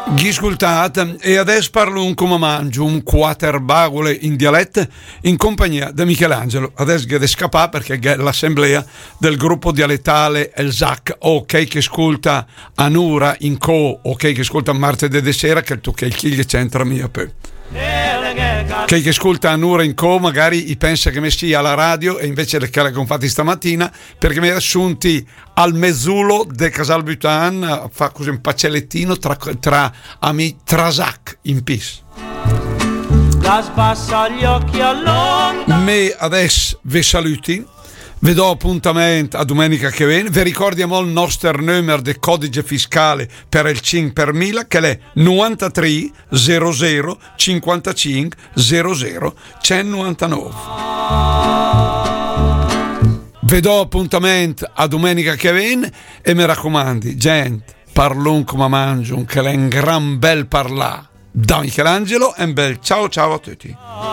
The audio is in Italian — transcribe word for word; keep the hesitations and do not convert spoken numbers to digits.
Ascoltate, e adesso parlo un come mangio, un quaterbagole in dialetto in compagnia di Michelangelo. Adesso che è scappato perché è l'assemblea del gruppo dialettale El Zac, o che ascolta Anura in co, o che ascolta martedì di sera, che tu che il chi c'entra mia per. Che ascolta Anura in co magari pensa che mi sia alla radio e invece le che l'ho fatti stamattina perché mi ha assunti al mezzulo de Casal Butan, fa così un pacellettino tra, tra amici Trasac in pis. Me adesso vi saluti, vi do appuntamento a domenica che viene. Vi ricordiamo il nostro numero di codice fiscale per il cinque per mille che è novantatré zero zero cinquantacinque zero zero centonovantanove. Vi do appuntamento a domenica che viene e mi raccomandi, gente, parlon come mangio, che è un gran bel parlà. Da Michelangelo e un bel ciao ciao a tutti.